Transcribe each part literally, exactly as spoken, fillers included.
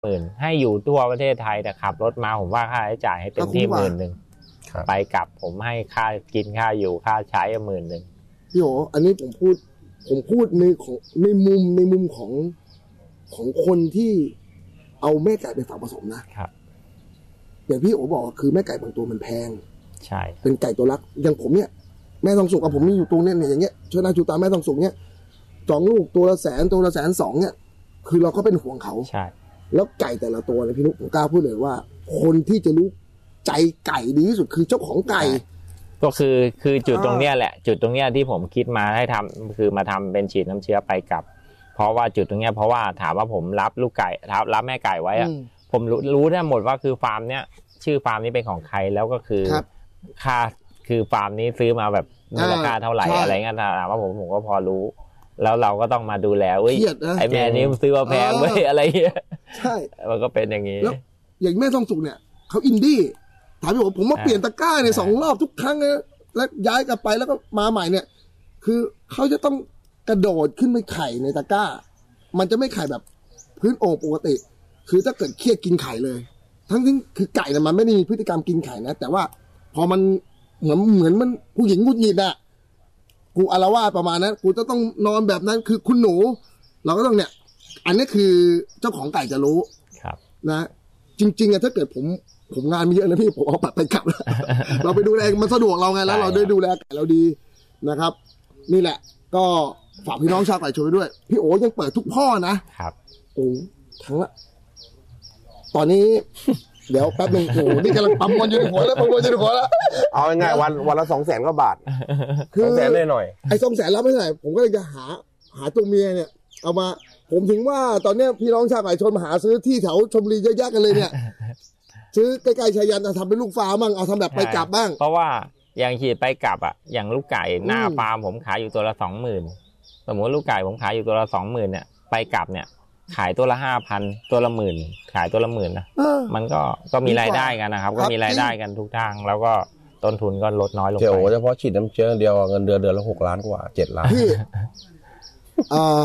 หมื่นให้อยู่ทั่วประเทศไทยแต่ขับรถมาผมว่าค่าใช้จ่ายให้เต็มที่หมื่นหนึ่งไปกลับผมให้ค่ากินค่าอยู่ค่าใช้หมื่นหนึ่งพี่โหอันนี้ผมพูดผมพูดในของในมุมในมุมของของคนที่เอาแม่ไก่ไปฝากผสมนะครับอย่างพี่โอบอกคือแม่ไก่บางตัวมันแพงใช่เป็นไก่ตัวรักอย่างผมเนี่ยแม่ทองสุกกับผมนี่อยู่ตรงเนี้ยอย่างเงี้ยช่วยนาจูตาแม่ทองสุกเนี่ยสองลูกตัวละแสนตัวละแสนสองเนี่ยคือเราก็เป็นห่วงเขาใช่แล้วไก่แต่ละตัวเนี่ยพี่นุ๊กผมกล้าพูดเลยว่าคนที่จะรู้ใจไก่ดีที่สุดคือเจ้าของไก่ก็คือคือจุดตรงเนี้ยแหละจุดตรงเนี้ยที่ผมคิดมาให้ทำคือมาทำเป็นฉีดน้ำเชื้อไปกับเพราะว่าจุดตรงเนี้ยเพราะว่าถามว่าผมรับลูกไก่รับรับแม่ไก่ไว้อะผมรู้รู้ได้หมดว่าคือฟาร์มเนี้ยชื่อฟาร์มนี้เป็นของใครแล้วก็คือค่าคือฟาร์มนี้ซื้อมาแบบราคาเท่าไหร่อะไรเงี้ยถามว่าผมผมก็พอรู้แล้วเราก็ต้องมาดูแลเว้ยไอแม่นี้ซื้อมาแพงเว้ยอะไรเงี้ยใช่มันก็เป็นอย่างนี้แล้วอย่างแม่ทองสุกเนี่ยเขาอินดี้ถามพี่ผมผมมาเปลี่ยนตะกร้าเนี่ยสองรอบทุกครั้งเลยแล้วย้ายกลับไปแล้วก็มาใหม่เนี่ยคือเขาจะต้องกระโดดขึ้นไปไข่ในตะกร้ามันจะไม่ไข่แบบพื้นโอ่งปกติคือถ้าเกิดเครียดกินไข่เลยทั้งที่คือไก่เนี่ยมันไม่ได้มีพฤติกรรมกินไข่นะแต่ว่าพอมันเหมือนเหมือนมันผู้หญิงหงุดหงิดอะกูอาละวาดประมาณนั้นกูจะต้องนอนแบบนั้นคือคุณหนูเราก็ต้องเนี่ยอันนี้คือเจ้าของไก่จะรู้นะจริงๆอะถ้าเกิดผมผมงานมีเยอะนะพี่ผมเอาปัดไปกลับ เราไปดูแลมันสะดวกเราไงแล้วเราได้ดูแลไก่เราดีนะครับนี่แหละก็ฝากพี่น้องชาวไก่ชนด้วยพี่โอ๋ยังเปิดทุกพ่อนะครับโอ้ทั้งละตอนนี้เดี๋ยวแป๊บนึงโอ้นี่กำลังปั๊มวันอยู่ในหัวแล้วปั๊มวันอยู่ในหัวแล้วเอาง่ายๆวันวันละสองแสนกว่าบาทสองแสนได้หน่อยไอ้สองแสนรับไม่ได้ผมก็เลยจะหาหาตัวเมียเนี่ยเอามาผมถึงว่าตอนนี้พี่น้องชาวไก่ชนมาหาซื้อที่แถวชลบุรีเยอะแยะกันเลยเนี่ยซื้อใกล้ๆชายันทำเป็นลูกฟาร์มบ้างเอาทำแบบไปกลับบ้างเพราะว่าอย่างฉีดไปกลับอ่ะอย่างลูกไก่หน้าฟาร์มผมขายอยู่ตัวละสองหมื่นสมมติลูกไก่ผมขายอยู่ตัวละสองหมื่นเนี่ยไปกลับเนี่ยขายตัวละห้าพันตัวละหมื่นขายตัวละหมื่นนะมันก็ก็มีรายได้กันนะครับก็มีรายได้กันทุกทางแล้วก็ต้นทุนก็ลดน้อยลงไปเดี๋ยวเฉพาะฉีดน้ำเชื้อเดียวเงินเดือนเดือนละหกล้านกว่าเจ็ดล้านพี่อ่า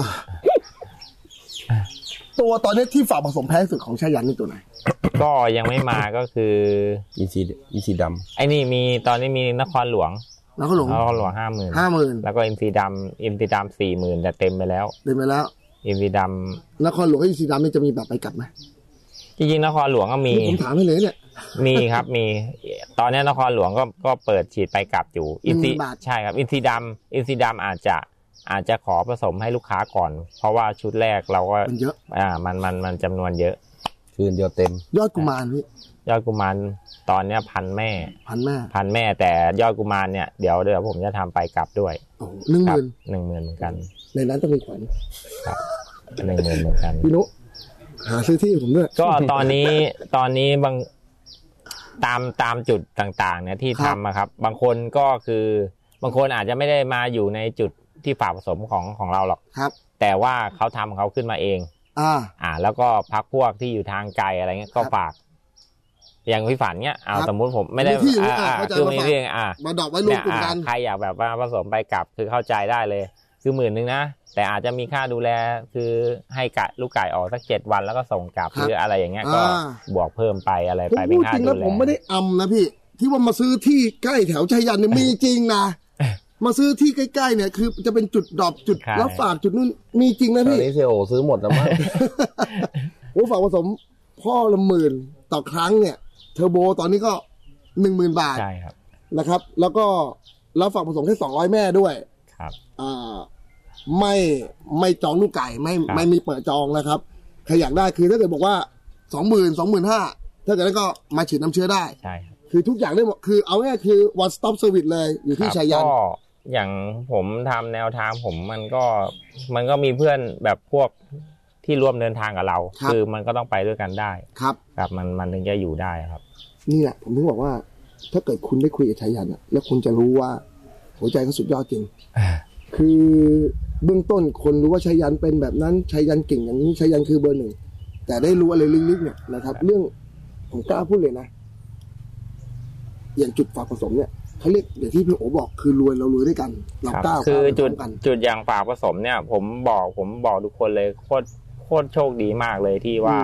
ตัวตอนนี้ที่ฝากผสมแพงสุดของชายันนี่ตัวไหนก็ยังไม่มาก็คืออินซีอินซีดำไอ้นี่มีตอนนี้มีนครหลวงนครหลวงนครหลวงห้าหมื่นห้าหมื่นแล้วก็อินซีดำอินซีดำสี่หมื่นแต่เต็มไปแล้วเต็มไปแล้วอินซีดำนครหลวงอินซีดำนี่จะมีแบบไปกลับไหมจริงๆนครหลวงก็มีผมถามให้เลยเนี่ยมีครับมีตอนนี้นครหลวงก็ก็เปิดฉีดไปกลับอยู่อินซีใช่ครับอินซีดำอินซีดำอาจจะอาจจะขอผสมให้ลูกค้าก่อนเพราะว่าชุดแรกเราก็มันเยอะอ่ามันมันมันจำนวนเยอะคืนเดียวเต็มยอดกุมารพี่ยอดกุมารตอนเนี้ยพันแม่พันแม่พันแม่แต่ยอดกุมารเนี่ยเดี๋ยวเดี๋ยวผมจะทำไปกลับด้วยโอ้หนึ่งหมื่นหนึ่งหมื่นเหมือนกันในนั้นต้องมีขวัญครับหนึ่งหมื่นเหมือนกันพี่นุหาซื้อที่ผมด้วยก็ตอนนี้ตอนนี้บางตามตามจุดต่างๆเนี่ยที่ทำอะครับบางคนก็คือบางคนอาจจะไม่ได้มาอยู่ในจุดที่ฝากผสมของของเราหรอกครับแต่ว่าเขาทำเขาขึ้นมาเองอ่าอ่าแล้วก็พักพวกที่อยู่ทางไกลอะไรเงี้ยก็ฝากอย่างพี่ฝันเนี้ยเอาสมมุติผมไม่ได้อ่าคือมีเรื่องอ่ามาดอกไว้รวมกลุ่มกันใครอยากแบบว่าผสมไปกลับคือเข้าใจได้เลยคือหมื่นนึงนะแต่อาจจะมีค่าดูแลคือให้กะลูกไก่ออกสักเจ็ดวันแล้วก็ส่งกลับหรืออะไรอย่างเงี้ยก็บวกเพิ่มไปอะไรไปเป็นค่าดูแลผมไม่ได้อำนะพี่ที่ว่ามาซื้อที่ใกล้แถวชัยยันเนี่ยมีจริงนะมาซื้อที่ใกล้ๆเนี่ยคือจะเป็นจุดดรอปจุดแล้วฝากจุดนู้นมีจริงนะพี่ตอนนี้เซโอซื้อหมดแล้วมั้งโอ้ฝากผสมพ่อละหมื่นต่อครั้งเนี่ยเทอร์โบตอนนี้ก็หนึ่งหมื่นบาทใช่ครับนะครับแล้วก็แล้วฝากผสมแค่สองร้อยแม่ด้วยครับอ่าไม่ไม่จองลูกไก่ไม่ไม่มีเปิดจองนะครับใครอยากได้คือถ้าเกิดบอกว่าสองหมื่นสองหมื่นห้าถ้าเกิดนั้นก็มาฉีดน้ำเชื้อได้ใช่คือทุกอย่างได้หมดคือเอาง่ายคือ one stop service เลยอยู่ที่ชัยยันก็อย่างผมทำแนวทางผมมันก็มันก็มีเพื่อนแบบพวกที่ร่วมเดินทางกับเราคือมันก็ต้องไปด้วยกันได้ครับครับมันมันถึงจะอยู่ได้ครับนี่แหละผมถึงบอกว่าถ้าเกิดคุณได้คุยกับชัยยันแล้วคุณจะรู้ว่าหัวใจเขาสุดยอดจริงคือเบื้องต้นคนรู้ว่าชัยยันเป็นแบบนั้นชัยยันเก่งอย่างนี้ชัยยันคือเบอร์หนึ่งแต่ได้รู้อะไรลึกๆเนี่ยนะครับเรื่องผมกล้าพูดเลยนะอย่างจุดฝากผสมเนี่ยเขาเรียกอย่างที่พี่โอบอกคือรวยเรารวยด้วยกันเรากล้าคือจุดจุดอย่างฝากผสมเนี่ยผมบอกผมบอกทุกคนเลยโคตรโคตรโชคดีมากเลยที่ว่า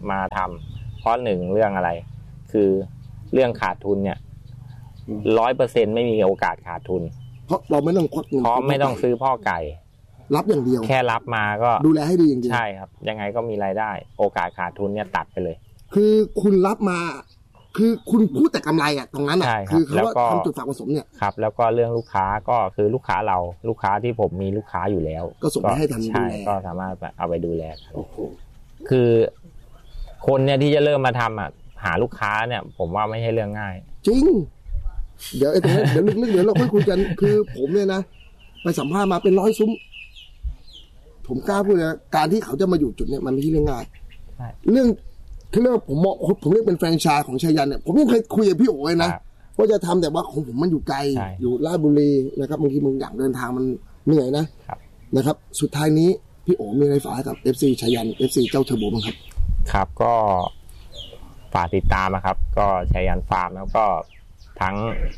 มาทำเพราะหนึ่งเรื่องอะไรคือเรื่องขาดทุนเนี่ยร้อยเปอร์เซ็นต์ไม่มีโอกาสขาดทุนเพราะเราไม่ต้องควักเงินเพราะไม่ต้องซื้อพ่อไก่รับอย่างเดียวแค่รับมาก็ดูแลให้ดีอย่างเดียวใช่ครับยังไงก็มีรายได้โอกาสขาดทุนเนี่ยตัดไปเลยคือคุณรับมาคือคุณพูดแต่กำไรอ่ะตรงนั้นอ่ะคือเขาว่าทำจุดฝากผสมเนี่ยครับแล้วก็เรื่องลูกค้าก็คือลูกค้าเราลูกค้าที่ผมมีลูกค้าอยู่แล้วก็ส่งไปให้ทันดูแลก็สามารถเอาไปดูแลคือคนเนี่ยที่จะเริ่มมาทำอ่ะหาลูกค้าเนี่ยผมว่าไม่ใช่เรื่องง่ายจริงเดี๋ยวไอ้ตรงนี้เดี๋ยวลึกๆเดี๋ยวเราค่อยคุยกันคือผมเนี่ยนะไปสัมภาษณ์มาเป็นร้อยซุ้มผมกล้าพูดนะการที่เขาจะมาอยู่จุดเนี้ยมันไม่ใช่เรื่องง่ายเรื่องที่เรียกว่าผมมองผมเรียกเป็นแฟรนไชส์ของชายันเนี่ยผมยังเคยคุยกับพี่โอ๋เลยนะว่าจะทำแต่ว่าของผมมันอยู่ไกลอยู่ราชบุรีนะครับบางทีมึงอยากเดินทางมันเหนื่อยนะนะครับสุดท้ายนี้พี่โอ๋มีอะไรฝากให้กับ เอฟ ซี ชายัน เอฟ ซี เจ้าเทอร์โบบ้างครับครับก็ฝากติดตามนะครับก็ชายันฟาร์มแล้วก็ทั้ง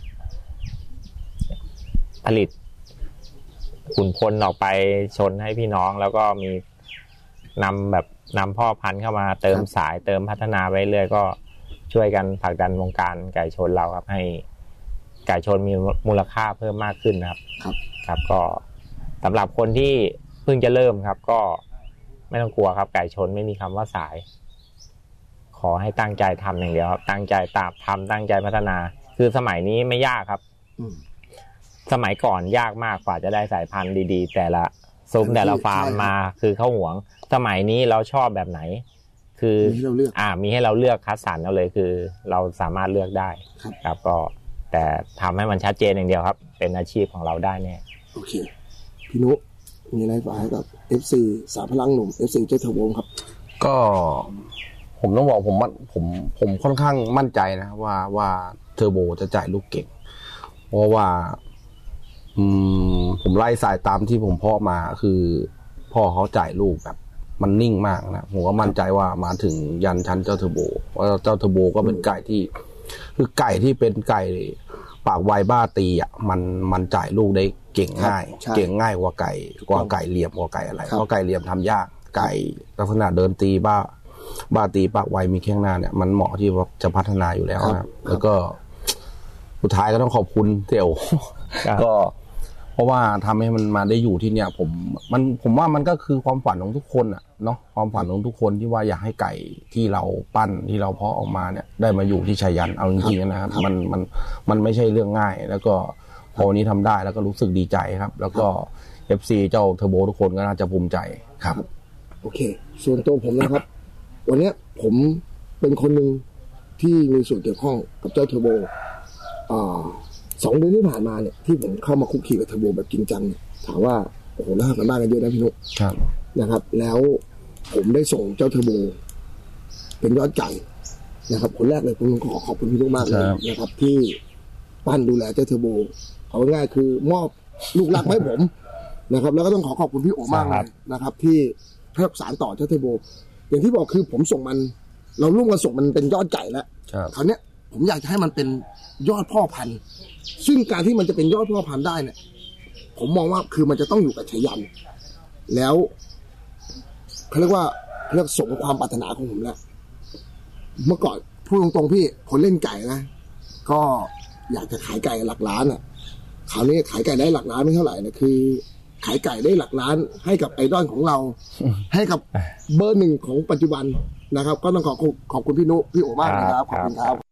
ผลิตขุนพลออกไปชนให้พี่น้องแล้วก็มีนำแบบนำพ่อพันธุ์เข้ามาเติมสายเติมพัฒนาไว้เรื่อยก็ช่วยกันผลักดันวงการไก่ชนเราครับให้ไก่ชนมีมูลค่าเพิ่มมากขึ้นนะครับครับครับก็สำหรับคนที่เพิ่งจะเริ่มครับก็ไม่ต้องกลัวครับไก่ชนไม่มีคำว่าสายขอให้ตั้งใจทำอย่างเดียวครับตั้งใจตามทำตั้งใจพัฒนาคือสมัยนี้ไม่ยากครับสมัยก่อนยากมากกว่าจะได้สายพันธุ์ดีๆแต่ละซุ้มแต่ละฟาร์มมาคือเข้าหวงสมัยนี้เราชอบแบบไหนคืออ่ามีให้เราเลือกคัดสรรเอาเลยคือเราสามารถเลือกได้ครับก็แต่ทำให้มันชัดเจนอย่างเดียวครับเป็นอาชีพของเราได้แน่โอเคพี่นุมีอะไรฝากให้กับ เอฟ ซี สามพลังหนุ่ม เอฟ ซี เจ้าเทอร์โบครับก็ผมต้องบอกผมผมผมค่อนข้างมั่นใจนะว่าว่าเทอร์โบจะจ่ายลูกเก่งเพราะว่าอืมผมไล่สายตามที่ผมพ่อมาคือพ่อเขาจ่ายลูกแบบมันนิ่งมากนะผมก็มั่นใจว่ามาถึงยันชั้นเจ้าเทอร์โบเพราะเจ้าเทอร์โบก็เป็นไก่ที่คือไก่ที่เป็นไก่ปากไวบ้าตีอ่ะมันมันจ่ายลูกได้เก่งง่ายเก่งง่ายกว่าไก่กว่าไก่เหลี่ยมกว่าไก่อะไรเพราะไก่เหลี่ยมทำยากไก่ลักษณะเดินตีบ้าบ้าตีปากไวมีแข้งหน้าเนี่ยมันเหมาะที่จะพัฒนาอยู่แล้วนะแล้วก็สุดท้ายก็ต้องขอบคุณเตี่ยวก็เพราะว่าทำให้มันมาได้อยู่ที่เนี่ยผมมันผมว่ามันก็คือความฝันของทุกคนอ่ะเนาะความฝันของทุกคนที่ว่าอยากให้ไก่ที่เราปั้นที่เราเพาะออกมาเนี่ยได้มาอยู่ที่ชายันเอาจริงๆนะครับมันมันมันไม่ใช่เรื่องง่ายแล้วก็พอวันนี้ทำได้แล้วก็รู้สึกดีใจครับแล้วก็ เอฟ ซี เจ้าเทอร์โบทุกคนก็น่าจะภูมิใจครับโอเคส่วนตัวผมนะครับวันนี้ผมเป็นคนหนึ่งที่มีส่วนเกี่ยวข้องกับเจ้าเทอร์โบอ่าสองเดือนที่ผ่านมาเนี่ยที่ผมเข้ามาคุกคีกับเทอร์โบแบบจริงจังเนี่ยถามว่าโอ้โหน่ากันบ้างกันเยอะนะพี่นุ๊กนะครับแล้วผมได้ส่งเจ้าเทอร์โบเป็นยอดไก่นะครับคนแรกเลยผมต้องขอขอบคุณพี่นุ๊กมากเลยนะครับที่ปั้นดูแลเจ้าเทอร์โบเอาง่ายคือมอบลูกรักให้ผมนะครับแล้วก็ต้องขอขอบคุณพี่โอมากเลยนะครับที่รักษาต่อเจ้าเทอร์โบอย่างที่บอกคือผมส่งมันเราร่วมกันส่งมันเป็นยอดไก่แล้วคราวนี้ผมอยากจะให้มันเป็นยอดพ่อพันธุ์ซึ่งการที่มันจะเป็นยอดพ่อพันธุ์ได้เนี่ยผมมองว่าคือมันจะต้องอยู่กับชายันแล้วเขาเรียกว่าเรียกสมความปรารถนาของผมแล้วเมื่อก่อนพูดตรงๆพี่คนเล่นไก่นะก็อยากจะขายไก่หลักล้านอ่ะคราวนี้ขายไก่ได้หลักล้านไม่เท่าไหร่นะคือขายไก่ได้หลักล้านให้กับไอดอลของเราให้กับเบอร์หนึ่งของปัจจุบันนะครับก็ต้องขอขอบคุณพี่นุพี่โอมากนะครับขอบคุณครับ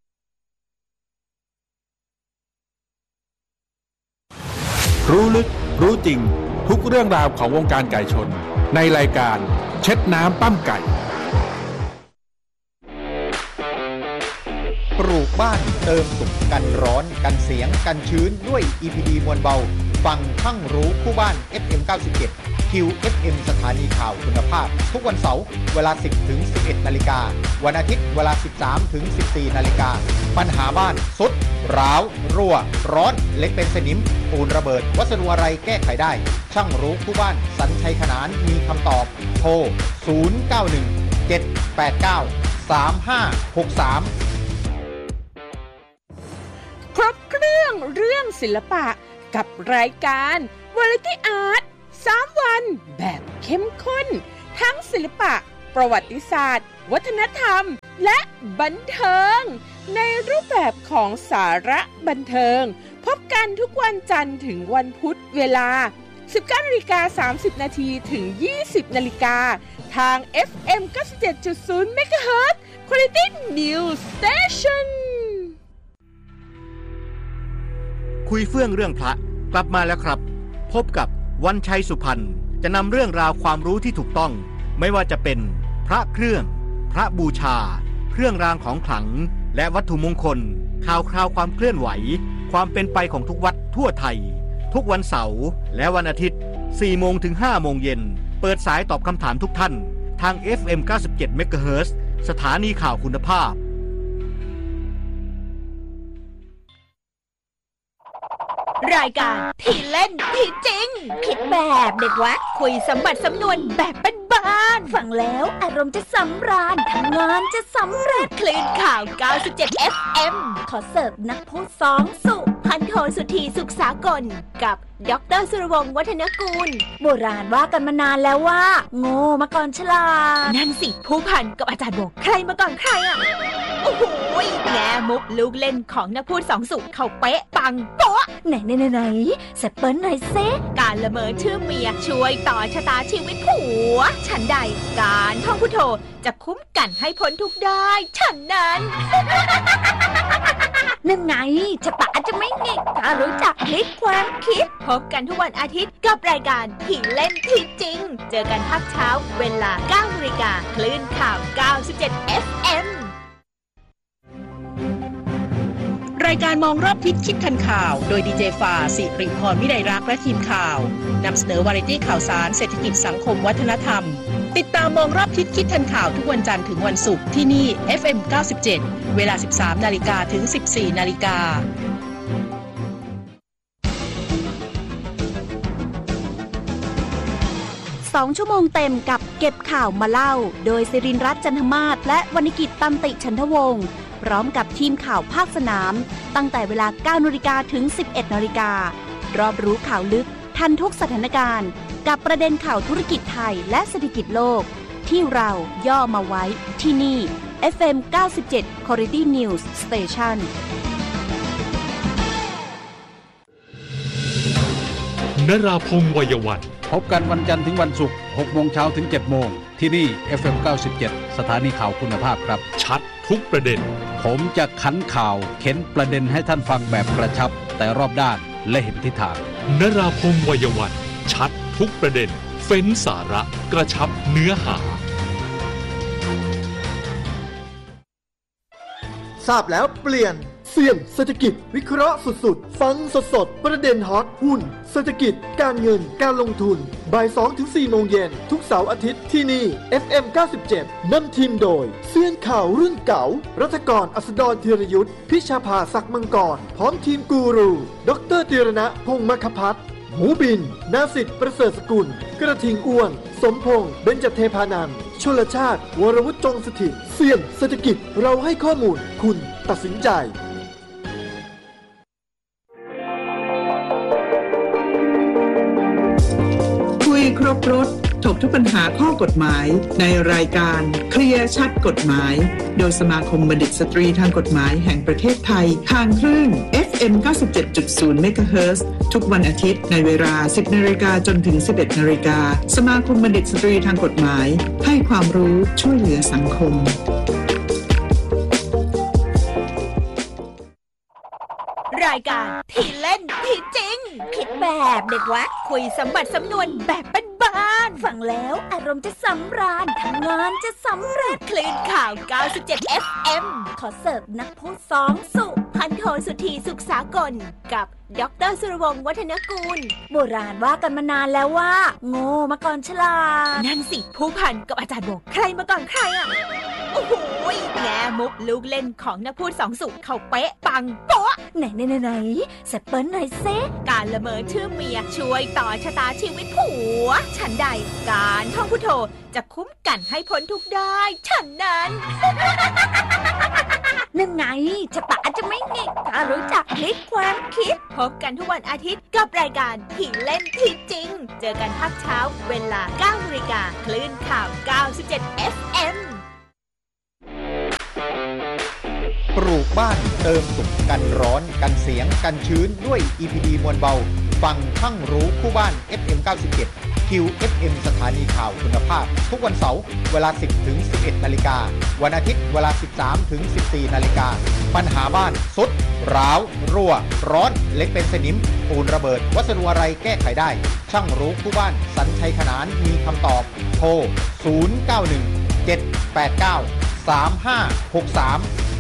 รู้ลึกรู้จริงทุกเรื่องราวของวงการไก่ชนในรายการเช็ดน้ำปั้มไก่ปลูกบ้านเติมสุขกันร้อนกันเสียงกันชื้นด้วย อี พี ดี มวลเบาฟังทั้งรู้คู่บ้าน เอฟ เอ็ม เก้าสิบเจ็ด คิว เอฟ เอ็ม สถานีข่าวคุณภาพทุกวันเสาร์เวลา สิบถึงสิบเอ็ด นาฬิกาวันอาทิตย์เวลา สิบสามถึงสิบสี่ นาฬิกาปัญหาบ้านสุดร้าวรั่วร้อนเล็กเป็นสนิมปูนระเบิดวัสดุอะไรแก้ไขได้ช่างรู้คู่บ้านสัญชัยขนานมีคำตอบโทรศูนย์ เก้า หนึ่ง เจ็ด แปด เก้า สาม ห้า หก สามครบเครื่องเรื่องศิลปะกับรายการ Variety Art สามวันแบบเข้มข้นทั้งศิลปะประวัติศาสตร์วัฒนธรรมและบันเทิงในรูปแบบของสาระบันเทิงพบกันทุกวันจันทร์ถึงวันพุธเวลา สิบเก้านาฬิกาสามสิบนาทีถึง ยี่สิบนาฬิกาทาง เอฟ เอ็ม เก้าสิบเจ็ดจุดศูนย์ เมกะเฮิรตซ์ Quality News Station คุยเฟื่องเรื่องพระกลับมาแล้วครับพบกับวันชัยสุพรรณจะนำเรื่องราวความรู้ที่ถูกต้องไม่ว่าจะเป็นพระเครื่องพระบูชาเครื่องรางของขลังและวัตถุมงคลข่าวคราวความเคลื่อนไหวความเป็นไปของทุกวัดทั่วไทยทุกวันเสาร์และวันอาทิตย์ สี่โมงถึงห้าโมงเย็นเปิดสายตอบคำถามทุกท่านทาง เอฟ เอ็ม เก้าสิบเจ็ด เมกะเฮิรตซ์ สถานีข่าวคุณภาพรายการที่เล่นที่จริงคิดแบบเด็กวัดคุยสมบัติสำนวนแบบบ้านๆฟังแล้วอารมณ์จะสำราญทำงานจะสำเร็จคลื่นข่าว เก้าสิบเจ็ด เอฟ เอ็ม ขอเสิร์ฟนักพูดสองสุพันโทสุธีสุขสากลกับดร.สุรวงศ์วัฒนกูลโบราณว่ากันมานานแล้วว่าโง่มาก่อนฉลาดนั่นสิผู้พันกับอาจารย์บอกใครมาก่อนใครอ่ะโอ้โหแง่มุกลูกเล่นของนักพูดสองสุเขาเป๊ะปังโป๊ะไหนไหนไหนไหนแซปเปิ้ลหน่อยเซการละเมอชื่อเมียช่วยต่อชะตาชีวิตผัวฉันใดการท่องพุทโธจะคุ้มกันให้พ้นทุกได้ฉันนั้นนั่นไงฉปะจะไม่หงิกถ้ารู้จักพลิกความคิดพบกันทุกวันอาทิตย์กับรายการที่เล่นที่จริงเจอกันภาคเช้าเวลา เก้านาฬิกา คลื่นข่าว เก้าสิบเจ็ด เอฟ เอ็มรายการมองรอบทิศคิดทันข่าวโดยดีเจฝ่าสิริพรวิไลรักษ์และทีมข่าวนำเสนอวาไรตี้ข่าวสารเศรษฐกิจสังคมวัฒนธรรมติดตามมองรอบทิศคิดทันข่าวทุกวันจันทร์ถึงวันศุกร์ที่นี่ เอฟ เอ็ม เก้าสิบเจ็ด เวลา สิบสามนาฬิกา ถึง สิบสี่นาฬิกาสองชั่วโมงเต็มกับเก็บข่าวมาเล่าโดยศิรินทร์รัตน์จันทมาศและวรรณกิจตันติฉันทวงศ์พร้อมกับทีมข่าวภาคสนามตั้งแต่เวลา เก้านาฬิกา ถึง สิบเอ็ดนาฬิการอบรู้ข่าวลึกทันทุกสถานการณ์กับประเด็นข่าวธุรกิจไทยและเศรษฐกิจโลกที่เราย่อมาไว้ที่นี่ เอฟ เอ็ม เก้าสิบเจ็ด Quality News Station นราพงษ์วัยวันพบกันวันจันทร์ถึงวันศุกร์ หกโมงเช้าถึง เจ็ดโมงที่นี่ เอฟ เอ็ม เก้าสิบเจ็ด สถานีข่าวคุณภาพครับชัดทุกประเด็นผมจะขันข่าวเข็นประเด็นให้ท่านฟังแบบกระชับแต่รอบด้านและเห็นทิศทางนราพงษ์วัยวันชัดทุกประเด็นเฟ้นสาระกระชับเนื้อหาทราบแล้วเปลี่ยนเสี่ยงเศรษฐกิจวิเคราะห์สุดๆฟังสดๆประเด็นฮอตหุ้นเศรษฐกิจการเงินการลงทุนบ่าย สองถึงสี่ โมงเย็นทุกเสาร์อาทิตย์ที่นี่ เอฟ เอ็ม เก้าสิบเจ็ด นำทีมโดยเซียนข่าวรุ่นเก่ารัฐกรอัสดรธีรยุทธพิชาภาศักดิ์มังกรพร้อมทีมกูรูดร.ธีรณะพงษ์มคพัฒน์หมูบินนาสิทธิ์ประเสริฐสกุลกระทิงอ้วนสมพงษ์เบญจเทพานันท์ชลชาติวรวุฒิจงสถิตเสี่ยงเศรษฐกิจเราให้ข้อมูลคุณตัดสินใจคุยครบรถถกทุกปัญหาข้อกฎหมายในรายการเคลียร์ชัดกฎหมายโดยสมาคมบัณฑิตสตรีทางกฎหมายแห่งประเทศไทยทางคลื่น เอฟ เอ็ม เก้าสิบเจ็ดจุดศูนย์ เมกะเฮิรตซ์ทุกวันอาทิตย์ในเวลา สิบนาฬิกา จนถึง สิบเอ็ดนาฬิกาสมาคมบัณฑิตสตรีทางกฎหมายให้ความรู้ช่วยเหลือสังคมรายการที่เล่นที่จริงคิดแบบเด็กวัดคุยสมบัติสำนวนแบบบ้านๆฟังแล้วอารมณ์จะสำราญทำงานจะสำเร็จคลื่นข่าว เก้าสิบเจ็ด เอฟ เอ็ม ขอเสิร์ฟนักพูดสองสุพันโทสุธีสุขสากลกับดร.สุรวงศ์วัฒนกูลโบราณว่ากันมานานแล้วว่าโง่มาก่อนฉลาดนั่นสิผู้พันกับอาจารย์บอกใครมาก่อนใครอ่ะโอ้โหแง่มุกลูกเล่นของนักพูดสองสุเขาเป๊ะปังโป๊ะไหนไหนไหนไหนแซปเปิ้ลหน่อยเซการละเมอชื่อเมียช่วยต่อชะตาชีวิตผัวฉันใดการท่องพุทโธจะคุ้มกันให้พ้นทุกได้ฉันนั้นนั่นไงฉปะจะไม่หงิกถ้ารู้จักพลิกความคิดพบกันทุกวันอาทิตย์กับรายการที่เล่นที่จริงเจอกันภาคเช้าเวลา เก้านาฬิกา คลื่นข่าว เก้าสิบเจ็ด เอฟ เอ็มปลูกบ้านเติมสุขกันร้อนกันเสียงกันชื้นด้วย อี พี ดี มวลเบาฟังช่างรู้คู่บ้าน เอฟ เอ็ม เก้าสิบเจ็ด คิว เอฟ เอ็ม สถานีข่าวคุณภาพทุกวันเสาร์เวลา สิบถึงสิบเอ็ด นาฬิกาวันอาทิตย์เวลา สิบสามถึงสิบสี่ นาฬิกาปัญหาบ้านสุดร้าวรั่วร้อนเล็กเป็นสนิมปูนระเบิดวัสดุอะไรแก้ไขได้ช่างรู้คู่บ้านสัญชัยขนานมีคำตอบโทรศูนย์ เก้า หนึ่ง เจ็ด แปด เก้า สาม ห้า หก สาม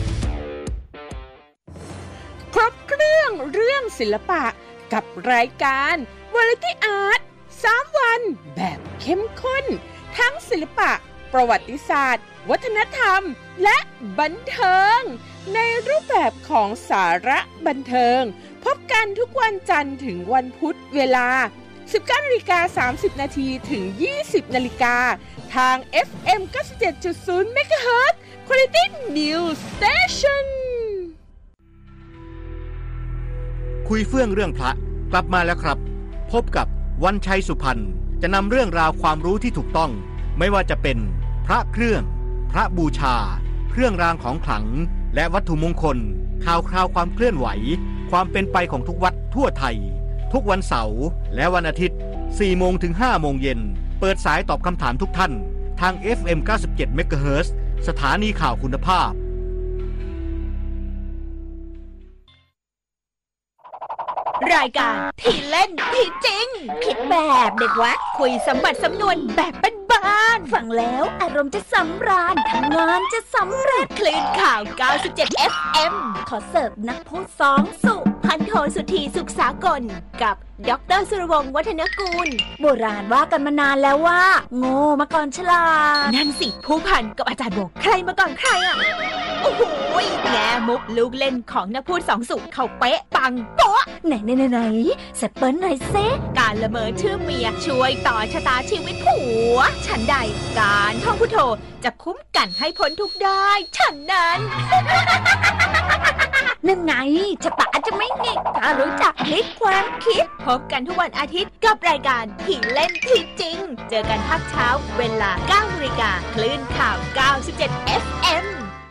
ครบเครื่องเรื่องศิลปะกับรายการ Variety Art สาม วันแบบเข้มข้นทั้งศิลปะประวัติศาสตร์วัฒนธรรมและบันเทิงในรูปแบบของสาระบันเทิงพบกันทุกวันจันทร์ถึงวันพุธเวลา สิบเก้านาฬิกาสามสิบ นาทีถึง ยี่สิบ นาฬิกาทาง เอฟ เอ็ม เก้าสิบเจ็ดจุดศูนย์ เมกะเฮิรตซ์ Quality News Station คุยเฟื่องเรื่องพระกลับมาแล้วครับพบกับวันชัยสุพรรณจะนำเรื่องราวความรู้ที่ถูกต้องไม่ว่าจะเป็นพระเครื่องพระบูชาเครื่องรางของขลังและวัตถุมงคลข่าวคราวความเคลื่อนไหวความเป็นไปของทุกวัดทั่วไทยทุกวันเสาร์และวันอาทิตย์ สี่โมงถึงห้าโมงเย็นเปิดสายตอบคำถามทุกท่านทาง เอฟ เอ็ม เก้าสิบเจ็ด เมกะเฮิรตซ์ สถานีข่าวคุณภาพรายการที่เล่นที่จริงคิดแบบเด็กวัดคุยสมบัติสำนวนแบบบ้านๆฟังแล้วอารมณ์จะสำราญทำงานจะสำเร็จคลื่นข่าว เก้าสิบเจ็ด เอฟ เอ็ม ขอเสิร์ฟนักพูดสองสุพันโทสุธีสุขสากลกับดร.สุรวงศ์วัฒนกูลโบราณว่ากันมานานแล้วว่าโง่มาก่อนฉลาดนั่นสิผู้พันกับอาจารย์บอกใครมาก่อนใครอ่ะโอ้โหแง่มุกลูกเล่นของนักพูดสองสุเขาเป๊ะปังโป๊ะไหนไหนไหนไหนเสร็จเปิ้ลหน่อยเซการละเมอชื่อเมียช่วยต่อชะตาชีวิตผัวฉันใดการท่องพุทโธจะคุ้มกันให้พ้นทุกได้ฉันนั้น นั่นไงชะตาจะไม่หงิกถ้ารู้จักพลิกความคิดพบกันทุกวันอาทิตย์กับรายการที่เล่นที่จริงเจอกันภาคเช้าเวลา เก้านาฬิกาคลื่นข่าว เก้าสิบเจ็ด เอฟ เอ็ม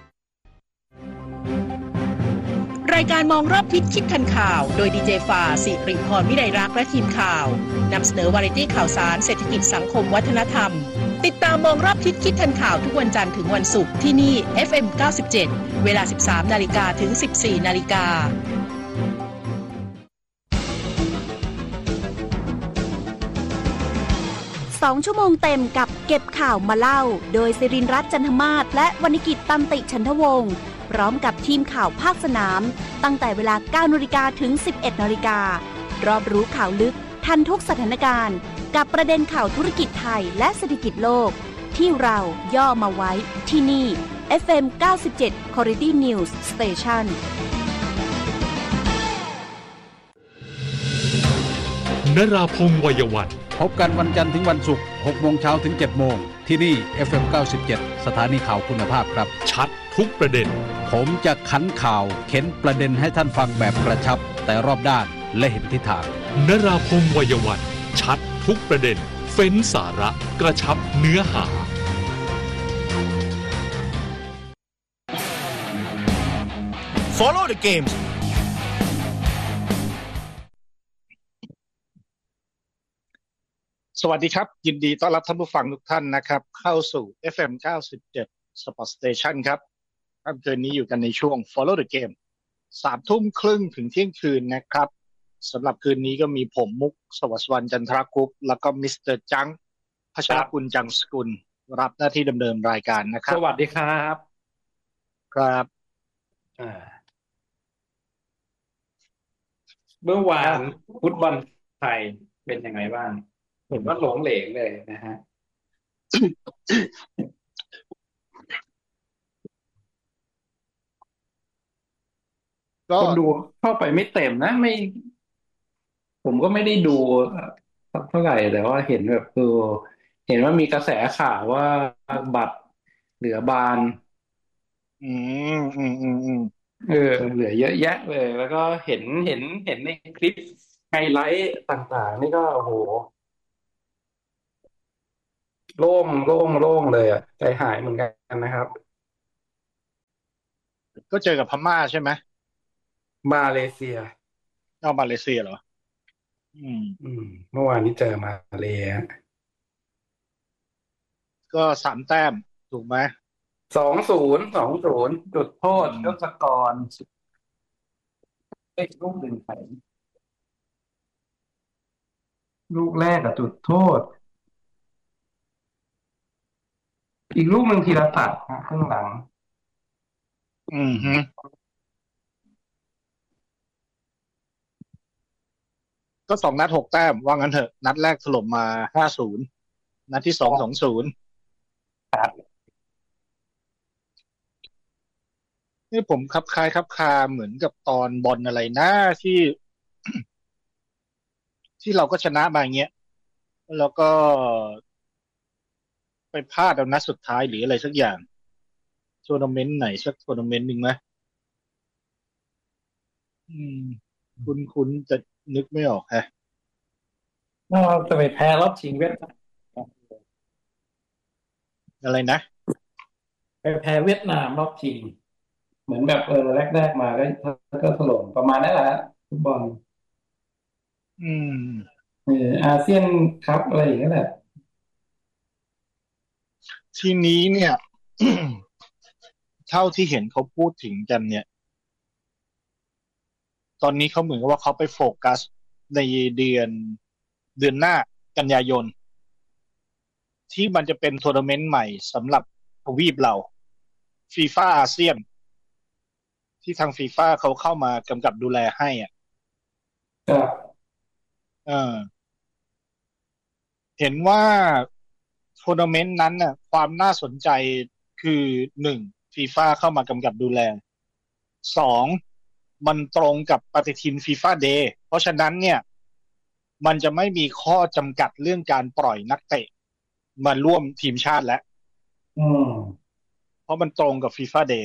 รายการมองรอบทิศคิดทันข่าวโดยดีเจฟ้าสิริพรวิไลรักษ์และทีมข่าวนำเสนอวาไรตี้ข่าวสารเศรษฐกิจสังคมวัฒนธรรมติดตามมองรอบทิศคิดทันข่าวทุกวันจันทร์ถึงวันศุกร์ที่นี่ เอฟ เอ็ม เก้าสิบเจ็ด เวลา สิบสามนาฬิกาถึง สิบสี่นาฬิกาสองชั่วโมงเต็มกับเก็บข่าวมาเล่าโดยศิรินรัตน์จันทมาศและวรรณกิจตันติฉันทวงศ์พร้อมกับทีมข่าวภาคสนามตั้งแต่เวลา เก้านาฬิกาถึง สิบเอ็ดนาฬิการอบรู้ข่าวลึกทันทุกสถานการณ์กับประเด็นข่าวธุรกิจไทยและเศรษฐกิจโลกที่เราย่อมาไว้ที่นี่ เอฟ เอ็ม เก้าสิบเจ็ด Quality News Station นราพงษ์วัยวันพบกันวันจันทร์ถึงวันศุกร์ หกโมงเช้าถึง เจ็ดโมงที่นี่ เอฟ เอ็ม เก้าสิบเจ็ด สถานีข่าวคุณภาพครับชัดทุกประเด็นผมจะขันข่าวเข็นประเด็นให้ท่านฟังแบบกระชับแต่รอบด้านและเห็นทิศทางนราพงษ์วัยวันชัดทุกประเด็นเฟ้นสาระกระชับเนื้อหา Follow the games สวัสดีครับยินดีต้อนรับท่านผู้ฟังทุกท่านนะครับเข้าสู่ เอฟ เอ็ม เก้าสิบเจ็ด Sport Station ครับค่ำคืนนี้อยู่กันในช่วง Follow the Game สามทุ่มครึ่งถึงเที่ยงคืนนะครับสำหรับคืนนี้ก็มีผมมุกสวัสดิ์วรรณจันทรคุปแล้วก็มิสเตอร์จังพัชรกุลจังสกุลรับหน้าที่ดำเนินรายการนะครับสวัสดีครับครับเมื่อวานฟุตบอลไทยเป็นยังไงบ้างเห็นว่าหลงเหลงเลยนะฮะ คนดูเข้าไปไม่เต็มนะไม่ผมก็ไม่ได้ดูเท่าไหร่แต่ว่าเห็นแบบคือเห็นว่ามีกระแสข่าวว่าบัตรเหลือบานอืมอืมอืมอืมเออเหลือเยอะแยะเลยแล้วก็เห็นเห็นเห็นในคลิปไฮไลท์ต่างๆนี่ก็โอ้โหโล่งโล่งโล่งเลยอ่ะใจหายเหมือนกันนะครับก็เจอกับพม่าใช่ไหมมาเลเซียเอามาเลเซียเหรออืมอืมเมื่อวานนี้เจอมาเลก็สามแต้มถูกไหมสองศูนย์สองศูนย์จุดโทษยศกรเอ้ลูกหนึ่งไข่ลูกแรกอะจุดโทษอีกลูกหนึ่งธีรศักดิ์ครึ่งหลังอืมฮึก็สองนัดหกแต้มว่างั้นเถอะนัดแรกถล่มมาห้าศูนย์นัดที่สองสองศูนย์ครับนี่ผมคับคายคับคาเหมือนกับตอนบอลอะไรนะที่ ที่เราก็ชนะมาอย่างเงี้ยแล้วก็ไปพลาดเอานัดสุดท้ายหรืออะไรสักอย่างทัวร์นาเมนต์ไหนสักทัวร์นาเมนต์หนึ่งไหมอืมคุณคุณจะนึกไม่ออกฮะเราจะไปแพ้รอบชิงเวียดนามอะไรนะไปแพ้เวียดนามรอบชิงเหมือนแบบเออแรกๆมาก็ก็ถล่มประมาณนั้นแหละฟุตบอลอืมเอออาเซียนคัพอะไรอย่างเงี้ยแหละทีนี้เนี่ย เท่าที่เห็นเขาพูดถึงกันเนี่ยตอนนี้เขาเหมือนกับว่าเขาไปโฟกัสในเดือนเดือนหน้ากันยายนที่มันจะเป็นทัวร์นาเมนต์ใหม่สำหรับทวีปเราฟีฟ่าอาเซียนที่ทางฟีฟ่าเขาเข้ามากำกับดูแลให้อ่ะเออเห็นว่าทัวร์นาเมนต์นั้นน่ะความน่าสนใจคือหนึ่งฟีฟ่าเข้ามากำกับดูแลสองมันตรงกับปฏิทินฟีฟ่าเดย์เพราะฉะนั้นเนี่ยมันจะไม่มีข้อจำกัดเรื่องการปล่อยนักเตะมาร่วมทีมชาติแล้วเพราะมันตรงกับฟีฟ่าเดย์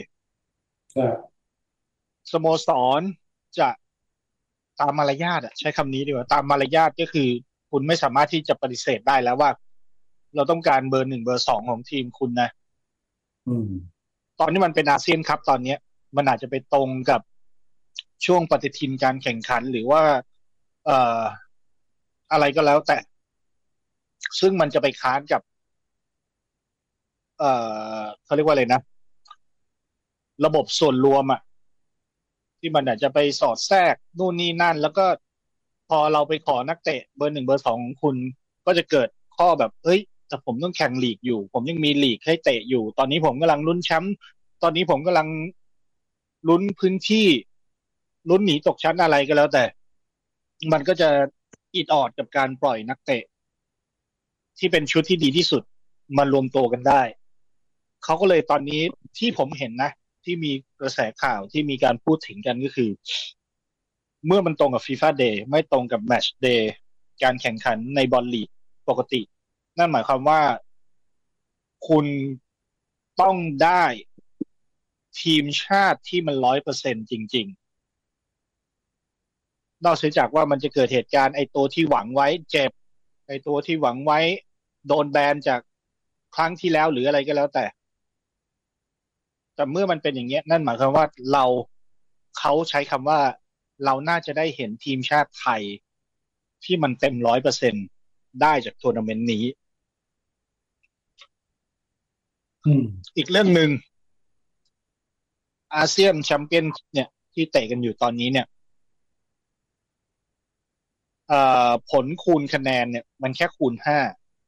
สโมสรจะตามมารยาทอ่ะใช้คำนี้ดีกว่าตามมารยาทก็คือคุณไม่สามารถที่จะปฏิเสธได้แล้วว่าเราต้องการเบอร์หนึ่งเบอร์สองของทีมคุณนะตอนนี้มันเป็นอาเซียนคัพตอนนี้มันอาจจะไปตรงกับช่วงปฏิทินการแข่งขันหรือว่าเอ่ออะไรก็แล้วแต่ซึ่งมันจะไปค้านกับเอ่อเขาเรียกว่าอะไรนะระบบส่วนรวมอ่ะที่มันอาจจะไปสอดแทรกนู่นนี่นั่นแล้วก็พอเราไปขอนักเตะเบอร์หนึ่งเบอร์สองของคุณก็จะเกิดข้อแบบเอ้ยแต่ผมต้องแข่งลีกอยู่ผมยังมีลีกให้เตะอยู่ตอนนี้ผมกำลังลุ้นแชมป์ตอนนี้ผมกำลังลุ้นพื้นที่ลุ้นหนีตกชั้นอะไรก็แล้วแต่มันก็จะอิดออดกับการปล่อยนักเตะที่เป็นชุดที่ดีที่สุดมารวมตัวกันได้เขาก็เลยตอนนี้ที่ผมเห็นนะที่มีกระแสข่าวที่มีการพูดถึงกันก็คือเมื่อมันตรงกับ FIFA Day ไม่ตรงกับ Match Day การแข่งขันในบอลลีกปกตินั่นหมายความว่าคุณต้องได้ทีมชาติที่มัน ร้อยเปอร์เซ็นต์ จริงๆนอกจากว่ามันจะเกิดเหตุการณ์ไอ้ตัวที่หวังไว้เจ็บไอ้ตัวที่หวังไว้โดนแบนจากครั้งที่แล้วหรืออะไรก็แล้วแต่แต่เมื่อมันเป็นอย่างเงี้ยนั่นหมายความว่าเราเขาใช้คำว่าเราน่าจะได้เห็นทีมชาติไทยที่มันเต็ม ร้อยเปอร์เซ็นต์ ได้จากทัวร์นาเมนต์นี้อีกเรื่องนึงอาเซียนแชมเปี้ยนเนี่ยที่เตะกันอยู่ตอนนี้เนี่ยเอ่อผลคูณคะแนนเนี่ยมันแค่คูณห้า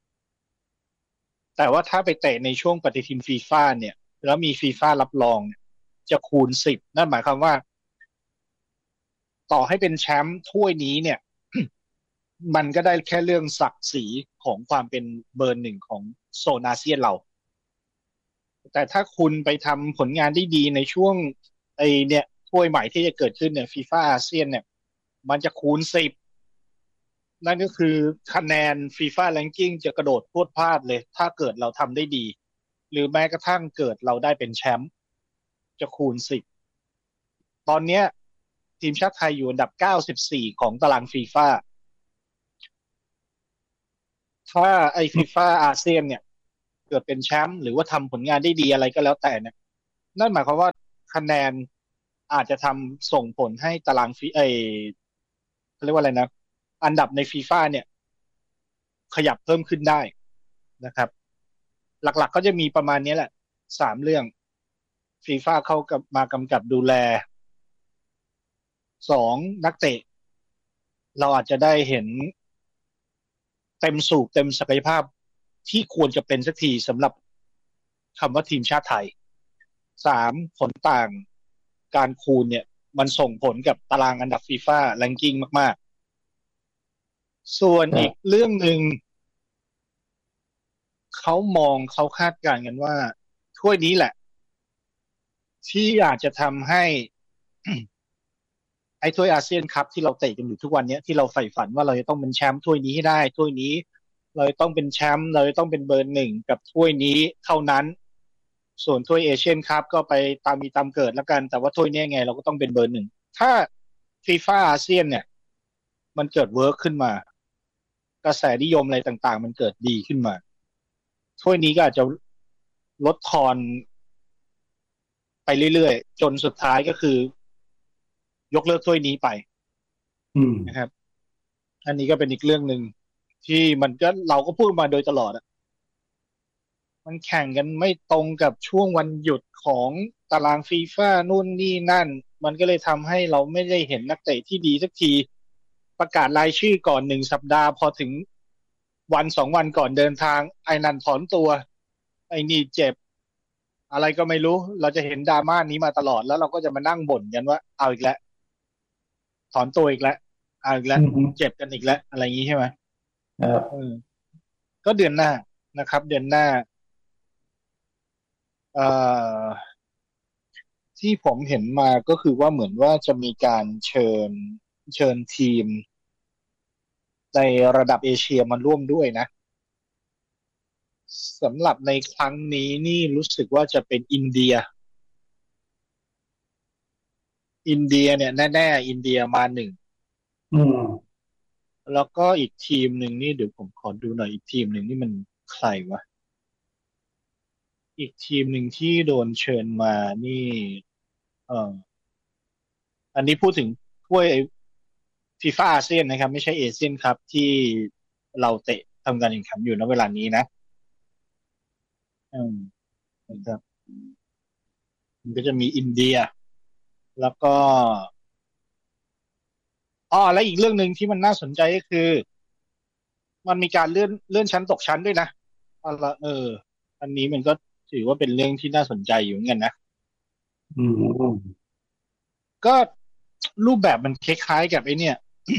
แต่ว่าถ้าไปเตะในช่วงปฏิทินฟีฟ่าเนี่ยแล้วมีฟีฟ่ารับรองเนี่ยจะคูณสิบนั่นหมายความว่าต่อให้เป็นแชมป์ถ้วยนี้เนี่ย มันก็ได้แค่เรื่องศักดิ์ศรีของความเป็นเบอร์หนึ่งของโซนอาเซียนเราแต่ถ้าคุณไปทำผลงานได้ดีในช่วงไอเนี่ยถ้วยใหม่ที่จะเกิดขึ้นเนี่ยฟีฟ่าอาเซียนเนี่ยมันจะคูณสิบนั่นก็คือคะแนนฟีฟ่าแรงกิ้งจะกระโดดพรวดพลาดเลยถ้าเกิดเราทำได้ดีหรือแม้กระทั่งเกิดเราได้เป็นแชมป์จะคูณสิบตอนนี้ทีมชาติไทยอยู่อันดับเก้าสิบสี่ของตารางฟีฟ่าถ้าไอฟีฟ่าอาเซียนเนี่ยเกิดเป็นแชมป์หรือว่าทำผลงานได้ดีอะไรก็แล้วแต่เนี่ยนั่นหมายความว่าคะแนนอาจจะทำส่งผลให้ตารางฟีเอเขาเรียกว่าอะไรนะอันดับในฟีฟ่าเนี่ยขยับเพิ่มขึ้นได้นะครับหลักๆก็จะมีประมาณนี้แหละสามเรื่องฟีฟ่าเข้ากับมากำกับดูแลสองนักเตะเราอาจจะได้เห็นเต็มสูบเต็มศักยภาพที่ควรจะเป็นสักทีสำหรับคำว่าทีมชาติไทยสามผลต่างการคูณเนี่ยมันส่งผลกับตารางอันดับฟีฟ่าแรงกิ้งมากๆส่วนอีกเรื่องหนึ่งเขามองเขาคาดการณ์กันว่าถ้วยนี้แหละที่อาจจะทำให้ ไอ้ถ้วยอาเซียนคัพที่เราเตะกันอยู่ทุกวันนี้ที่เราใฝ่ฝันว่าเราจะต้องเป็นแชมป์ถ้วยนี้ให้ได้ถ้วยนี้เราจะต้องเป็นแชมป์เราจะต้องเป็นเบอร์หนึ่งกับถ้วยนี้เท่านั้นส่วนถ้วยเอเชียนคัพก็ไปตามมีตามเกิดแล้วกันแต่ว่าถ้วยนี้ไงเราก็ต้องเป็นเบอร์หนึ่งถ้าฟีฟ่าอาเซียนเนี่ยมันเกิดเวิร์คขึ้นมากระแสนิยมอะไรต่างๆมันเกิดดีขึ้นมาถ้วยนี้ก็อาจจะลดทอนไปเรื่อยๆจนสุดท้ายก็คือยกเลิกถ้วยนี้ไปนะครับอันนี้ก็เป็นอีกเรื่องหนึ่งที่มันก็เราก็พูดมาโดยตลอดอะมันแข่งกันไม่ตรงกับช่วงวันหยุดของตารางฟีฟ่านู่นนี่นั่นมันก็เลยทำให้เราไม่ได้เห็นนักเตะที่ดีสักทีประกาศรายชื่อก่อนหนึ่งสัปดาห์พอถึงวันสองวันก่อนเดินทางไอ้นั่นถอนตัวไอ้นี่เจ็บอะไรก็ไม่รู้เราจะเห็นดราม่านี้มาตลอดแล้วเราก็จะมานั่งบ่นกันว่าเอาอีกแล้วถอนตัวอีกแล้วเอาอีกแล้วเจ็บกันอีกแล้วอะไรอย่างนี้ใช่ไหมครับก็เดือนหน้านะครับเดือนหน้าเอ่อที่ผมเห็นมาก็คือว่าเหมือนว่าจะมีการเชิญเชิญทีมในระดับเอเชียมาร่วมด้วยนะสำหรับในครั้งนี้นี่รู้สึกว่าจะเป็นอินเดียอินเดียเนี่ยแน่ๆอินเดียมาหนึ่งแล้วก็อีกทีมหนึ่งนี่เดี๋ยวผมขอดูหน่อยอีกทีมหนึ่งนี่มันใครวะอีกทีมหนึ่งที่โดนเชิญมานี่เอ่ออันนี้พูดถึงถ้วยฟีฟ่าอาเซียนนะครับไม่ใช่เอเชียนครับที่เราเตะทำการแข่งขันอยู่ณเวลานี้นะอืมนะครับมันก็จะมีอินเดียแล้วก็อ๋อและอีกเรื่องหนึ่งที่มันน่าสนใจก็คือมันมีการเลื่อนเลื่อนชั้นตกชั้นด้วยนะอ๋อละเอออันนี้มันก็ถือว่าเป็นเรื่องที่น่าสนใจอยู่เหมือนกันนะอืมก็รูปแบบมันคล้ายๆกับไอ้เนี่ย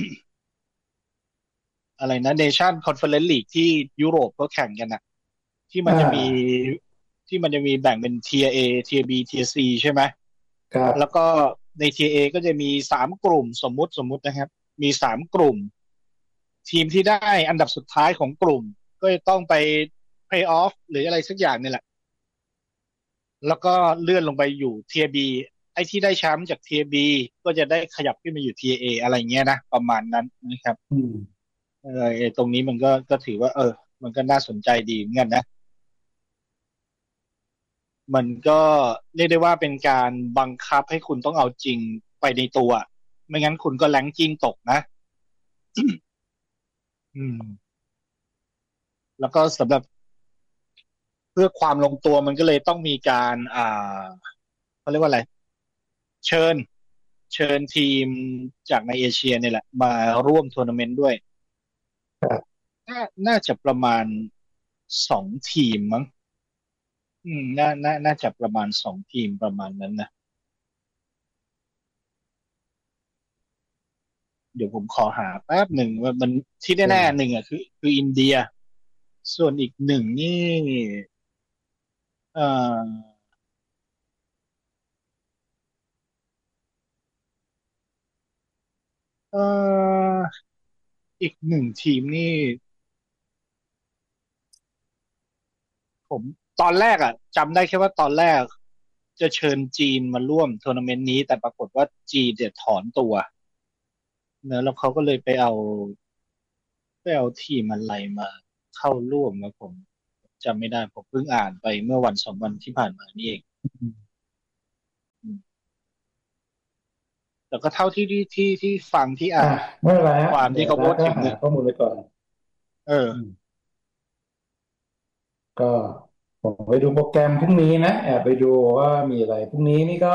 อะไรนะ Nation Conference League ที่ยุโรปก็แข่งกันนะที่มันจะมีที่มันจะมีแบ่งเป็น Tier A Tier B Tier C ใช่ไหมครับแล้วก็ใน Tier A ก็จะมีสามกลุ่มสมมุติสมมุตินะครับมีสามกลุ่มทีมที่ได้อันดับสุดท้ายของกลุ่มก็จะต้องไป Play Off หรืออะไรสักอย่างนี่แหละแล้วก็เลื่อนลงไปอยู่ Tier B ไอ้ที่ได้แชมป์จาก Tier B ก็จะได้ขยับขึ้นมาอยู่ Tier A อะไรเงี้ยนะประมาณนั้นนะครับอืมเออตรงนี้มันก็ก็ถือว่าเออมันก็น่าสนใจดีเหมือนกันนะมันก็เรียกได้ว่าเป็นการบังคับให้คุณต้องเอาจริงไปในตัวไม่งั้นคุณก็แรงกิ้งตกนะ อืมแล้วก็สำหรับเพื่อความลงตัวมันก็เลยต้องมีการอ่าเขาเรียกว่าอะไรเชิญเชิญทีมจากในเอเชียเนี่ยแหละมาร่วมทัวร์นาเมนต์ด้วยน่าน่าจะประมาณสองทีมมั้งอืมน่าน่าน่าจะประมาณสองทีมประมาณนั้นนะเดี๋ยวผมขอหาแป๊บหนึ่งว่ามันที่แน่ๆหนึ่งอ่ะคือคืออินเดียส่วนอีกหนึ่งนี่เอ่อเอ่ออีกหนึ่งทีมนี่ผมตอนแรกอ่ะจำได้แค่ว่าตอนแรกจะเชิญจีนมาร่วมทัวร์นาเมนต์นี้แต่ปรากฏว่าจีนเดี๋ยวถอนตัวเนอะแล้วเขาก็เลยไปเอาไปเอาทีมอะไรมาเข้าร่วมนะผมจำไม่ได้ผมเพิ่งอ่านไปเมื่อวันสองวันที่ผ่านมานี่เองแต่ก็เท่าที่ที่ที่ที่ฟังที่อ่านไม่เป็นไรฮะความที่เขาพูดถึงเนี่ยข้อมูลไปก่อนเออก็ผมไปดูโปรแกรมพรุ่งนี้นะแอบไปดูว่ามีอะไรพรุ่งนี้นี่ก็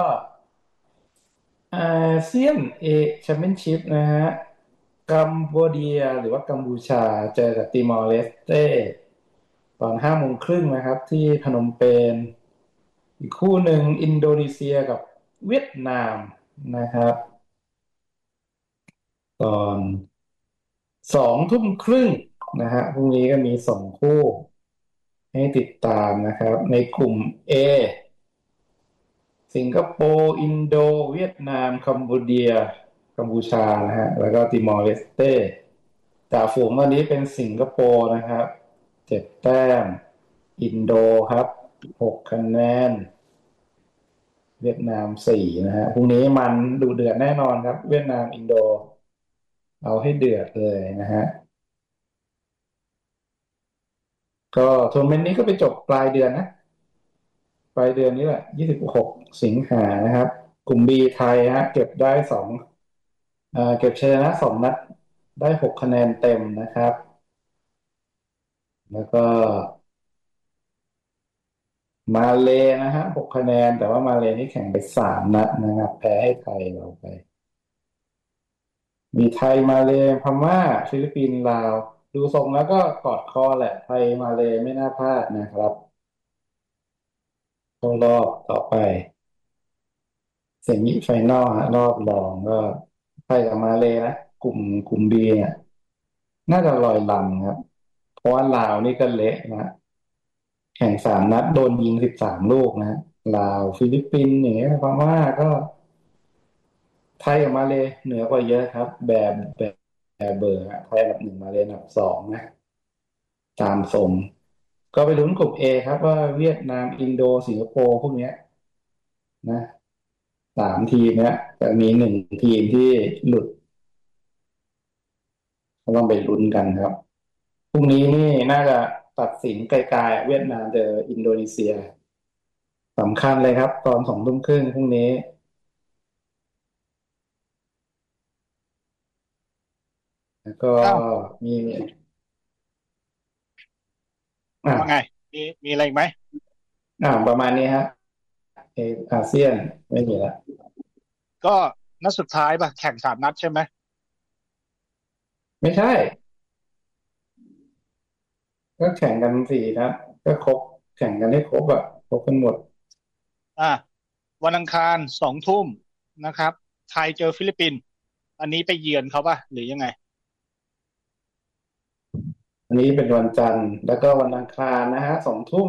อาเซียนเอแชมเปี้ยนชิพนะฮะกัมพูเดียหรือว่ากัมพูชาเจอกับติมอร์เลสเต้ตอนห้าโมงครึ่งนะครับที่พนมเปญอีกคู่หนึ่งอินโดนีเซียกับเวียดนามนะครับตอนสองทุ่มครึ่งนะฮะพรุ่งนี้ก็มีสองคู่ให้ติดตามนะครับในกลุ่ม A สิงคโปร์อินโดเวียดนามคัมพูเดียกัมพูชานะฮะแล้วก็ติมอร์เลสเต้จ่าฝูงตอนนี้เป็นสิงคโปร์นะครับเจ็ดแต้มอินโดครับหกคะแนนเวียดนามสี่นะฮะพรุ่งนี้มันดูเดือดแน่นอนครับเวียดนามอินโดเอาให้เดือดเลยนะฮะก็ทัวร์นาเมนต์นี้ก็ไปจบปลายเดือนนะปลายเดือนนี้แหละยี่สิบหกสิงหานะครับกลุ่ม B ไทยฮะเก็บได้สองเอ่อเก็บชัยชนะสองนัดได้หกคะแนนเต็มนะครับแล้วก็มาเลนะฮะหกคะแนนแต่ว่ามาเลนี่แข่งไปสามนัดนะครับแพ้ให้ไทยเราไปมีไทยมาเลพม่าฟิลิปปินส์ลาวดูทรงแล้วก็กอดคอแหละไทยมาเลไม่น่าพลาดนะครับเข้ารอบต่อไปเซมิไฟนอลฮะรอบรองก็ไทยกับมาเลนะกลุ่มกลุ่ม B เนี่ยน่าจะลอยลำครับเพราะว่าลาวนี่ก็เละนะแข่งสามนัดโดนยิงสิบสามลูกนะลาวฟิลิปปินส์อย่างเงี้ยพม่าก็ไทยกับมาเลเหนือกว่าเยอะครับแบบแบบแบบเบอร์ไทยอันดับหนึ่งมาเลอันดับสองนะตามสมก็ไปลุ้นกลุ่ม A ครับว่าเวียดนามอินโดสิงคโปร์พวกเนี้ยนะสามทีมเนี้ยจะมีหนึ่งทีมที่หลุดก็ต้องไปลุ้นกันครับพรุ่งนี้นี่น่าจะตัดสินไกลๆเวียดนามเจออินโดนีเซียสำคัญเลยครับตอนสองทุ่มครึ่งพรุ่งนี้แล้วก็มีว่าไงมีมีอะไรอีกไหมอ่าประมาณนี้ฮะเออาเซียนไม่มีละก็นัดสุดท้ายป่ะแข่งสามนัดใช่ไหมไม่ใช่ก็แข่งกันสี่นัดก็ครบแข่งกันให้ครบอ่ะครบกันหมดอ่าวันอังคารสองทุ่มนะครับไทยเจอฟิลิปปินส์อันนี้ไปเยือนเขาป่ะหรือยังไงอันนี้เป็นวันจันทร์แล้วก็วันอังคารนะฮะสองทุ่ม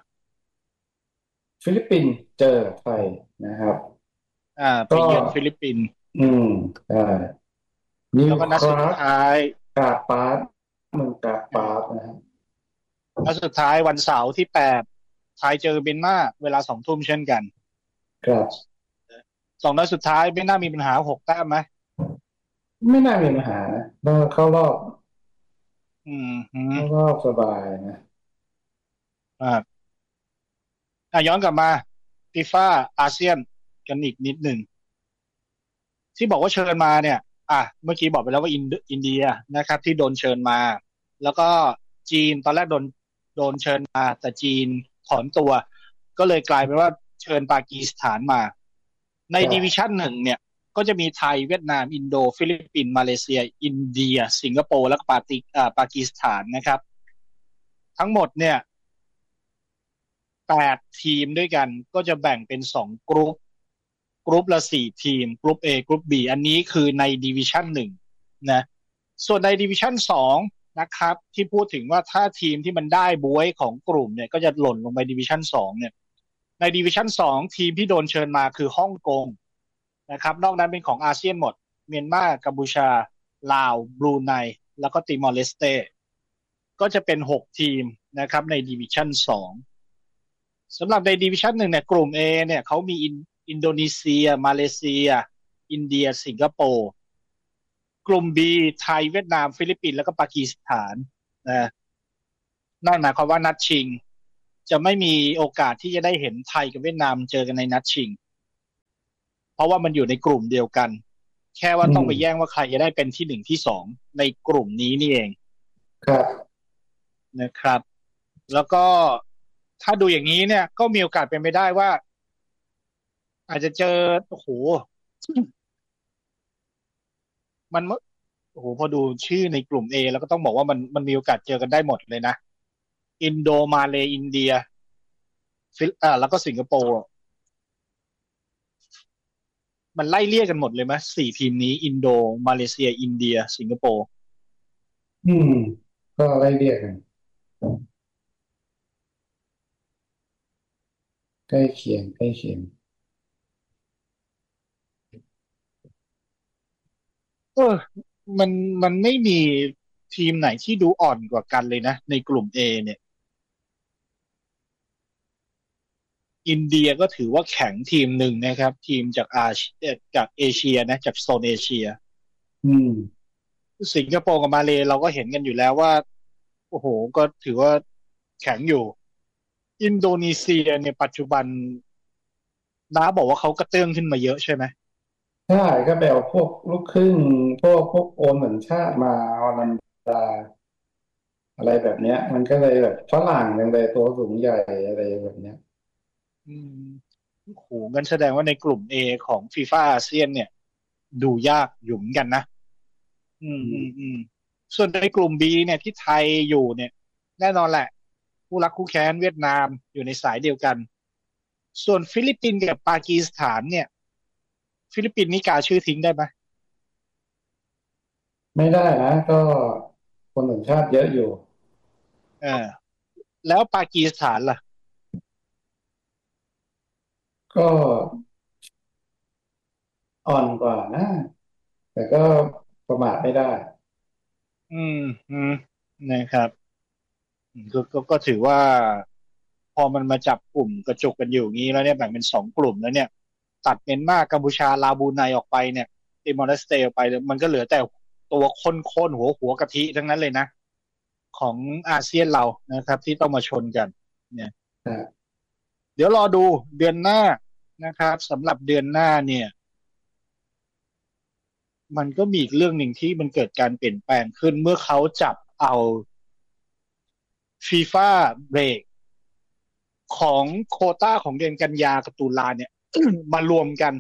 ฟิลิปปินส์เจอไทยนะครับอ่าไปเยือนฟิลิปปินส์อืมใช่นิวคราสกาปาร์ตเมืองกาปาร์ตนะครับแล้วสุดท้ายวันเสาร์ที่แปดไทยเจอเมียนมาเวลาสองทุ่มเช่นกันครับสองนัดสุดท้ายไม่น่ามีปัญหาหกแต้มไหมไม่น่ามีปัญหาเราเข้ารอบอืมเข้ารอบสบายนะอ่าอ่ะย้อนกลับมาฟีฟ่าอาเซียนกันอีกนิดหนึ่งที่บอกว่าเชิญมาเนี่ยอ่ะเมื่อกี้บอกไปแล้วว่าอินอินเดียนะครับที่โดนเชิญมาแล้วก็จีนตอนแรกโดนโดนเชิญมาแต่จีนถอนตัวก็เลยกลายเป็นว่าเชิญปากีสถานมาในดิวิชั่นหนึ่งเนี่ยก็จะมีไทยเวียดนามอินโดฟิลิปปินส์มาเลเซียอินเดียสิงคโปร์และปาติอ่าปากีสถานนะครับทั้งหมดเนี่ยแปดทีมด้วยกันก็จะแบ่งเป็นสองกรุ๊ปกรุ๊ปละสี่ทีมกรุ๊ป A กรุ๊ป B อันนี้คือในดิวิชั่นหนึ่งนะส่วนในดิวิชั่นสองนะครับที่พูดถึงว่าถ้าทีมที่มันได้บ๊วยของกลุ่มเนี่ยก็จะหล่นลงไปดิวิชั่นสองเนี่ยในดิวิชั่นสองทีมที่โดนเชิญมาคือฮ่องกงนะครับนอกนั้นเป็นของอาเซียนหมดเมียนมากัมพูชาลาวบรูไนแล้วก็ติมอร์เลสเตก็จะเป็นหกทีมนะครับในดิวิชั่นสองสำหรับในดิวิชั่นหนึ่งเนี่ยกลุ่ม A เนี่ยเขามีอินโดนีเซียมาเลเซียอินเดียสิงคโปร์กลุ่ม B ไทยเวียดนามฟิลิปปินส์แล้วก็ปากีสถานนะนั่นหมายความว่านัดชิงจะไม่มีโอกาสที่จะได้เห็นไทยกับเวียดนามเจอกันในนัดชิงเพราะว่ามันอยู่ในกลุ่มเดียวกันแค่ว่าต้องไปแย่งว่าใครจะได้เป็นที่หนึ่งที่สองในกลุ่มนี้นี่เองครับนะครับแล้วก็ถ้าดูอย่างนี้เนี่ยก็มีโอกาสเป็นไปได้ว่าอาจจะเจอโอ้โหมันโอ้โหพอดูชื่อในกลุ่ม A แล้วก็ต้องบอกว่ามันมันมีโอกาสเจอกันได้หมดเลยนะอินโดมาเลอินเดียฟิลอ่าแล้วก็สิงคโปร์มันไล่เลี่ยกันหมดเลยมั้ยสี่ทีมนี้อินโดมาเลเซียอินเดียสิงคโปร์อืมก็ไล่เลี่ยกันใกล้เคียงใกล้เคียงเออมันมันไม่มีทีมไหนที่ดูอ่อนกว่ากันเลยนะในกลุ่ม A เนี่ยอินเดียก็ถือว่าแข็งทีมหนึ่งนะครับทีมจากอาจากเอเชียนะจากโซนเอเชียอืมสิงคโปร์กับมาเลย์เราก็เห็นกันอยู่แล้วว่าโอ้โหก็ถือว่าแข็งอยู่อินโดนีเซียในปัจจุบันน้าบอกว่าเขากระเตื้องขึ้นมาเยอะใช่ไหมใช่ก็แบบพวกลูกครึ่งพวกพวกโอนเหมือนชาติมาออรันดาอะไรแบบเนี้ยมันก็เลยแบบฝรั่งจังเลยตัวสูงใหญ่อะไรแบบเนี้ยอืมโอ้โหงั้นแสดงว่าในกลุ่ม A ของ FIFA อาเซียนเนี่ยดูยากอยู่เหมือนกันนะอืมอืมอืมส่วนในกลุ่ม B เนี่ยที่ไทยอยู่เนี่ยแน่นอนแหละผู้รักคู่แค้นเวียดนามอยู่ในสายเดียวกันส่วนฟิลิปปินส์กับปากีสถานเนี่ยฟิลิปปินส์นี่กาชื่อทิ้งได้ไหมไม่ได้นะก็คนต่างชาติเยอะอยู่เออแล้วปากีสถานล่ะก็อ่อนกว่านะแต่ก็ประมาทไม่ได้อืมอืมนะครับก็ก็ก็ถือว่าพอมันมาจับกลุ่มกระจุกกันอยู่งี้แล้วเนี่ยแบ่งเป็นสองกลุ่มแล้วเนี่ยตัดเมียนมากัมพูชาลาวบรูไนออกไปเนี่ยติมอร์เลสเตออกไปมันก็เหลือแต่ตัวข้นๆหัวหัวกะทิทั้งนั้นเลยนะของอาเซียนเรานะครับที่ต้องมาชนกันเนี่ยเดี๋ยวรอดูเดือนหน้านะครับสำหรับเดือนหน้าเนี่ยมันก็มีอีกเรื่องหนึ่งที่มันเกิดการเปลี่ยนแปลงขึ้นเมื่อเขาจับเอา FIFA Break ของโควต้าของเดือนกันยากับตุลาเนี่ย มารวมกัน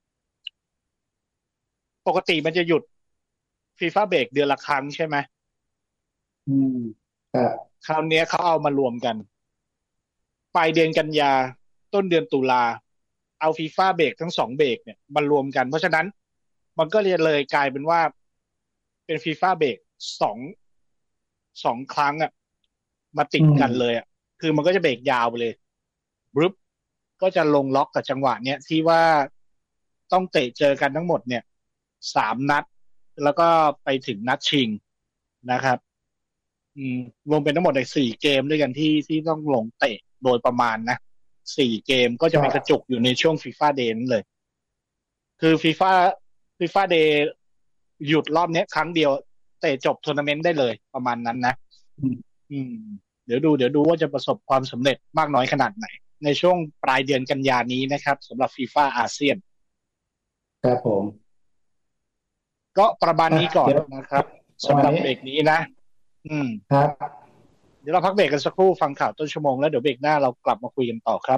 ปกติมันจะหยุด FIFA Break เดือนละครั้งใช่ไหมอืมครับคราวนี้เขาเอามารวมกันปลายเดือนกันยาต้นเดือนตุลาเอา FIFA Break ทั้งสองเบรกเนี่ยมารวมกันเพราะฉะนั้นมันก็เลยเลยกลายเป็นว่าเป็น FIFA Break สอง สองครั้งอ่ะมาติดกันเลยอ่ะคือมันก็จะเบรกยาวไปเลยบรึบก็จะลงล็อกกับจังหวะเนี้ยที่ว่าต้องเตะเจอกันทั้งหมดเนี่ยสามนัดแล้วก็ไปถึงนัดชิงนะครับอืมรวมเป็นทั้งหมดในสี่เกมด้วยกันที่ที่ต้องลงเตะโดยประมาณนะสี่เกมก็จะเป็นกระจุกอยู่ในช่วง FIFA Day นั่นเลยคือ FIFA FIFA Day หยุดรอบนี้ครั้งเดียวเตะจบทัวร์นาเมนต์ได้เลยประมาณนั้นนะอืมเดี๋ยวดูเดี๋ยวดูว่าจะประสบความสำเร็จมากน้อยขนาดไหนในช่วงปลายเดือนกันยายนนี้นะครับสำหรับ FIFA อาเซียนครับผมก็ประมาณนี้ก่อนนะครับสำหรับเบรกนี้นะอืมครับเดี๋ยวเราพักเบรกกันสักครู่ฟังข่าวต้นชั่วโมงแล้วเดี๋ยวเบรกหน้าเรากลับมาคุยกันต่อครับ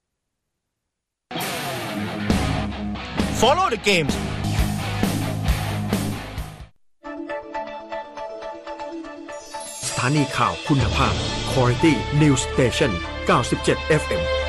Follow the games สถานีข่าวคุณภาพ Quality News Station เก้าสิบเจ็ด เอฟ เอ็ม